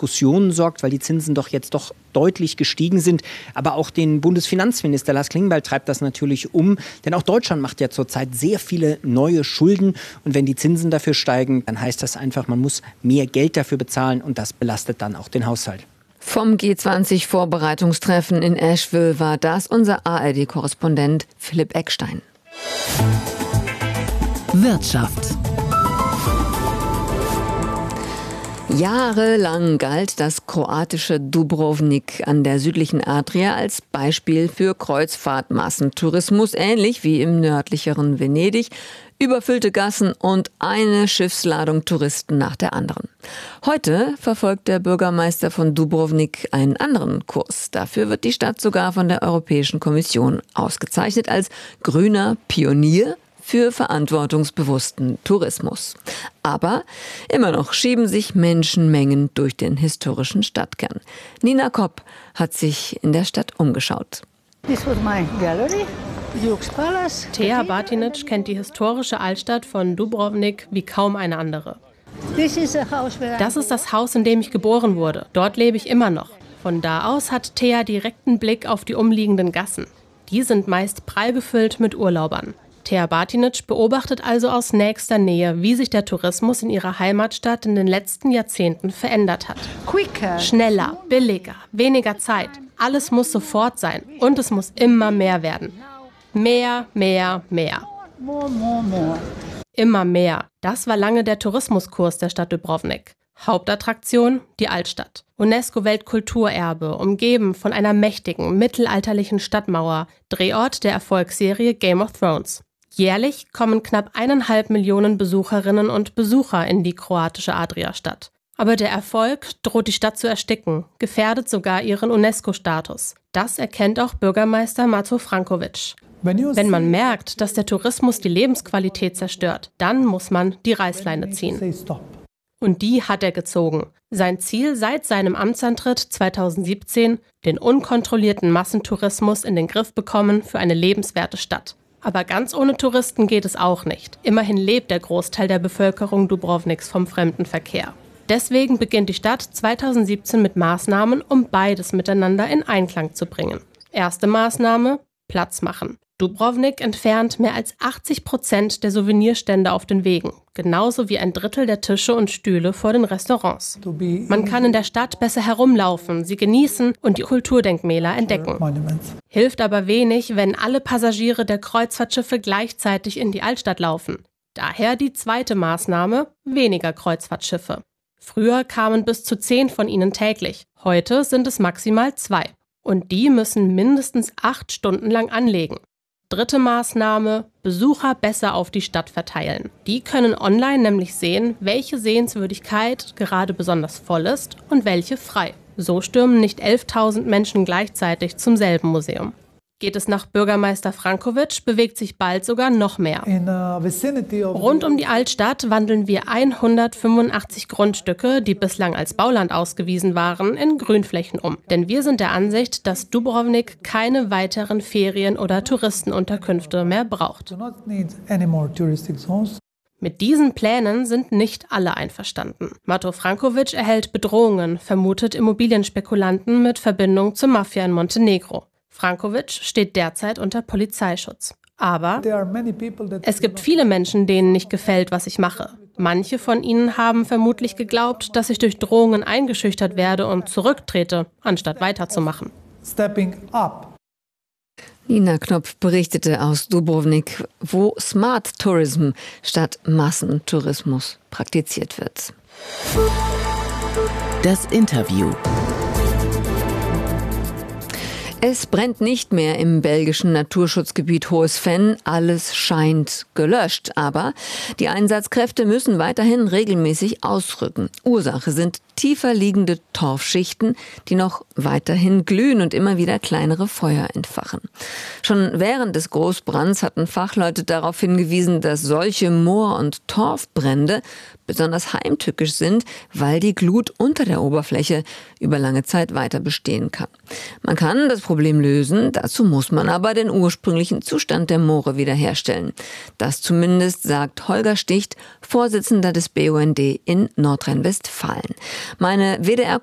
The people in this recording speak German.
Diskussionen sorgt, weil die Zinsen doch jetzt deutlich gestiegen sind. Aber auch den Bundesfinanzminister Lars Klingbeil treibt das natürlich um. Denn auch Deutschland macht ja zurzeit sehr viele neue Schulden. Und wenn die Zinsen dafür steigen, dann heißt das einfach, man muss mehr Geld dafür bezahlen. Und das belastet dann auch den Haushalt. Vom G20-Vorbereitungstreffen in Asheville war das unser ARD-Korrespondent Philipp Eckstein. Wirtschaft. Jahrelang galt das kroatische Dubrovnik an der südlichen Adria als Beispiel für Kreuzfahrtmassentourismus, ähnlich wie im nördlicheren Venedig. Überfüllte Gassen und eine Schiffsladung Touristen nach der anderen. Heute verfolgt der Bürgermeister von Dubrovnik einen anderen Kurs. Dafür wird die Stadt sogar von der Europäischen Kommission ausgezeichnet als grüner Pionier für verantwortungsbewussten Tourismus. Aber immer noch schieben sich Menschenmengen durch den historischen Stadtkern. Nina Kopp hat sich in der Stadt umgeschaut. This was my gallery. Duke's Palace. Thea Batinic kennt die historische Altstadt von Dubrovnik wie kaum eine andere. Das ist das Haus, in dem ich geboren wurde. Dort lebe ich immer noch. Von da aus hat Thea direkten Blick auf die umliegenden Gassen. Die sind meist prall gefüllt mit Urlaubern. Thea Batinic beobachtet also aus nächster Nähe, wie sich der Tourismus in ihrer Heimatstadt in den letzten Jahrzehnten verändert hat. Schneller, billiger, weniger Zeit. Alles muss sofort sein und es muss immer mehr werden. Mehr, mehr, mehr. Immer mehr. Das war lange der Tourismuskurs der Stadt Dubrovnik. Hauptattraktion, die Altstadt. UNESCO-Weltkulturerbe, umgeben von einer mächtigen, mittelalterlichen Stadtmauer. Drehort der Erfolgsserie Game of Thrones. Jährlich kommen knapp 1,5 Millionen Besucherinnen und Besucher in die kroatische Adria-Stadt. Aber der Erfolg droht die Stadt zu ersticken, gefährdet sogar ihren UNESCO-Status. Das erkennt auch Bürgermeister Mato Frankovic. Wenn man merkt, dass der Tourismus die Lebensqualität zerstört, dann muss man die Reißleine ziehen. Und die hat er gezogen. Sein Ziel seit seinem Amtsantritt 2017, den unkontrollierten Massentourismus in den Griff bekommen für eine lebenswerte Stadt. Aber ganz ohne Touristen geht es auch nicht. Immerhin lebt der Großteil der Bevölkerung Dubrovniks vom Fremdenverkehr. Deswegen beginnt die Stadt 2017 mit Maßnahmen, um beides miteinander in Einklang zu bringen. Erste Maßnahme: Platz machen. Dubrovnik entfernt mehr als 80% der Souvenirstände auf den Wegen, genauso wie ein Drittel der Tische und Stühle vor den Restaurants. Man kann in der Stadt besser herumlaufen, sie genießen und die Kulturdenkmäler entdecken. Hilft aber wenig, wenn alle Passagiere der Kreuzfahrtschiffe gleichzeitig in die Altstadt laufen. Daher die zweite Maßnahme: weniger Kreuzfahrtschiffe. Früher kamen bis zu 10 von ihnen täglich, heute sind es maximal 2. Und die müssen mindestens 8 Stunden lang anlegen. Dritte Maßnahme: Besucher besser auf die Stadt verteilen. Die können online nämlich sehen, welche Sehenswürdigkeit gerade besonders voll ist und welche frei. So stürmen nicht 11.000 Menschen gleichzeitig zum selben Museum. Geht es nach Bürgermeister Frankovic, bewegt sich bald sogar noch mehr. Rund um die Altstadt wandeln wir 185 Grundstücke, die bislang als Bauland ausgewiesen waren, in Grünflächen um. Denn wir sind der Ansicht, dass Dubrovnik keine weiteren Ferien- oder Touristenunterkünfte mehr braucht. Mit diesen Plänen sind nicht alle einverstanden. Mato Frankovic erhält Bedrohungen, vermutet Immobilienspekulanten mit Verbindung zur Mafia in Montenegro. Frankovic steht derzeit unter Polizeischutz. Aber es gibt viele Menschen, denen nicht gefällt, was ich mache. Manche von ihnen haben vermutlich geglaubt, dass ich durch Drohungen eingeschüchtert werde und zurücktrete, anstatt weiterzumachen. Nina Knopf berichtete aus Dubrovnik, wo Smart Tourism statt Massentourismus praktiziert wird. Das Interview. Es brennt nicht mehr im belgischen Naturschutzgebiet Hohes Venn. Alles scheint gelöscht. Aber die Einsatzkräfte müssen weiterhin regelmäßig ausrücken. Ursache sind tiefer liegende Torfschichten, die noch weiterhin glühen und immer wieder kleinere Feuer entfachen. Schon während des Großbrands hatten Fachleute darauf hingewiesen, dass solche Moor- und Torfbrände besonders heimtückisch sind, weil die Glut unter der Oberfläche über lange Zeit weiter bestehen kann. Man kann das Problem lösen, dazu muss man aber den ursprünglichen Zustand der Moore wiederherstellen. Das zumindest sagt Holger Sticht, Vorsitzender des BUND in Nordrhein-Westfalen. Meine WDR